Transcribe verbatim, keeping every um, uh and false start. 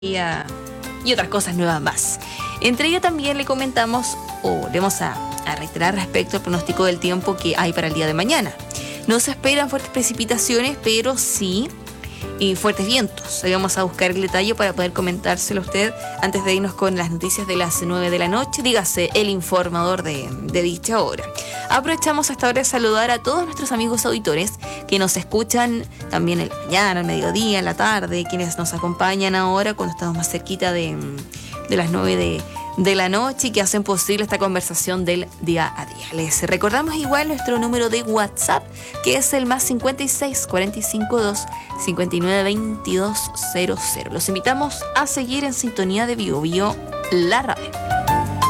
y otras cosas nuevas más. Entre ello también le comentamos o le vamos a, a reiterar respecto al pronóstico del tiempo que hay para el día de mañana. No se esperan fuertes precipitaciones, pero sí y fuertes vientos. Ahí vamos a buscar el detalle para poder comentárselo a usted antes de irnos con las noticias de las nueve de la noche, dígase el informador de, de dicha hora. Aprovechamos hasta ahora de saludar a todos nuestros amigos auditores que nos escuchan también en la mañana, al mediodía, en la tarde, quienes nos acompañan ahora cuando estamos más cerquita de, de las nueve de, de la noche y que hacen posible esta conversación del día a día. Les recordamos igual nuestro número de WhatsApp, que es el más cincuenta y seis, cuarenta y cinco, dos, cincuenta y nueve, veintidós, cero cero. Los invitamos a seguir en sintonía de Bio Bio, la radio.